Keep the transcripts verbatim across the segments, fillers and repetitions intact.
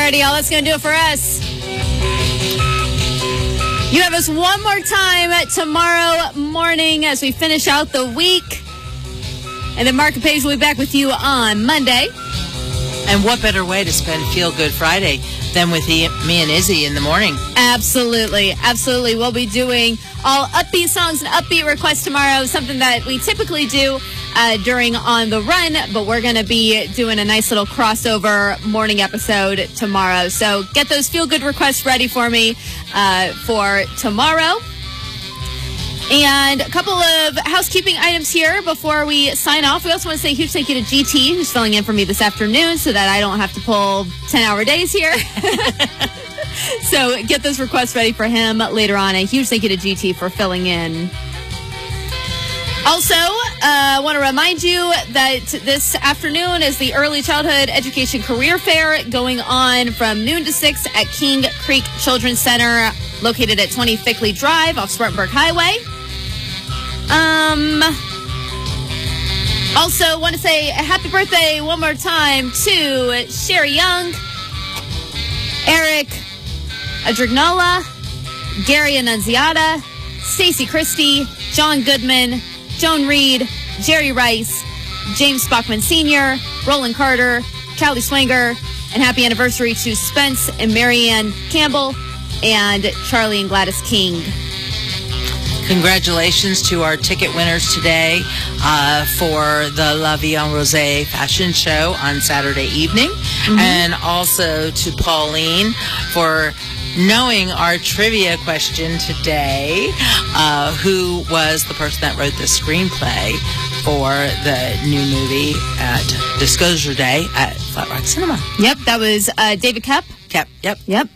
Alrighty, y'all, that's going to do it for us. You have us one more time tomorrow morning as we finish out the week. And then Mark and Paige will be back with you on Monday. And what better way to spend Feel Good Friday than with he, me and Izzy in the morning? Absolutely. Absolutely. We'll be doing all upbeat songs and upbeat requests tomorrow, something that we typically do uh, during On the Run, but we're going to be doing a nice little crossover morning episode tomorrow. So get those Feel Good requests ready for me uh, for tomorrow. And a couple of housekeeping items here before we sign off. We also want to say a huge thank you to G T, who's filling in for me this afternoon so that I don't have to pull ten-hour days here. So get those requests ready for him later on. A huge thank you to G T for filling in. Also, I uh, want to remind you that this afternoon is the Early Childhood Education Career Fair going on from noon to six at King Creek Children's Center, located at twenty Fickley Drive off Spartanburg Highway. Um. Also, want to say a happy birthday one more time to Sherry Young, Eric Adrignola, Gary Annunziata, Stacy Christie, John Goodman, Joan Reed, Jerry Rice, James Spockman Senior, Roland Carter, Callie Swanger, and happy anniversary to Spence and Marianne Campbell and Charlie and Gladys King. Congratulations to our ticket winners today uh, for the La Vie en Rosé fashion show on Saturday evening. Mm-hmm. And also to Pauline for knowing our trivia question today, uh, who was the person that wrote the screenplay for the new movie at Disclosure Day at Flat Rock Cinema. Yep, that was uh, David Kep. Kep, yep. Yep.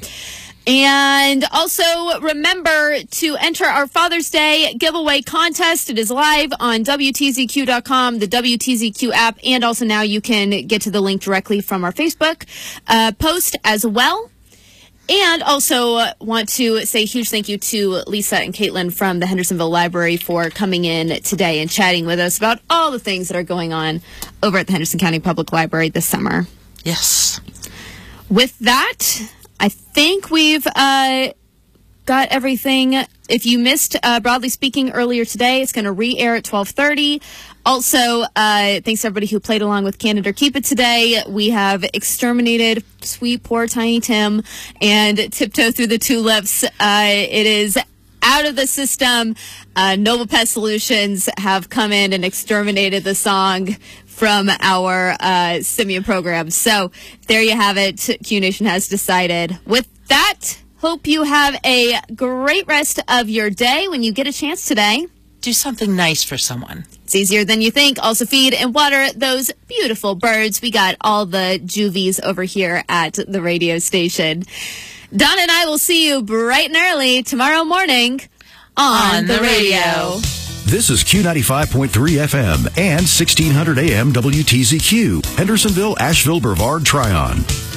And also remember to enter our Father's Day giveaway contest. It is live on W T Z Q dot com, the W T Z Q app, and also now you can get to the link directly from our Facebook uh, post as well. And also uh, want to say a huge thank you to Lisa and Caitlin from the Hendersonville Library for coming in today and chatting with us about all the things that are going on over at the Henderson County Public Library this summer. Yes. With that, I think we've uh, got everything. If you missed uh, Broadly Speaking earlier today, it's going to re-air at twelve thirty. Also, uh, thanks to everybody who played along with Can It or Keep It today. We have exterminated sweet, poor Tiny Tim and Tiptoe Through the Tulips. Uh, it is out of the system. Uh, Nova Pest Solutions have come in and exterminated the song from our uh, Simeon program. So there you have it. Q Nation has decided. With that, hope you have a great rest of your day. When you get a chance today, do something nice for someone. It's easier than you think. Also feed and water those beautiful birds. We got all the juvies over here at the radio station. Don and I will see you bright and early tomorrow morning on, on the, the radio. radio. This is Q ninety-five point three F M and sixteen hundred A M W T Z Q, Hendersonville, Asheville, Brevard, Tryon.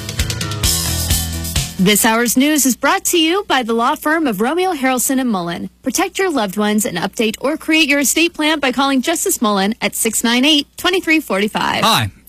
This hour's news is brought to you by the law firm of Romeo, Harrelson and Mullen. Protect your loved ones and update or create your estate plan by calling Justice Mullen at six nine eight, two three four five. Hi,